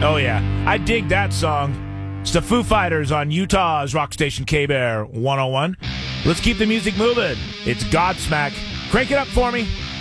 Oh, yeah. I dig that song. It's the Foo Fighters on Utah's rock station K-Bear 101. Let's keep the music moving. It's Godsmack. Crank it up for me.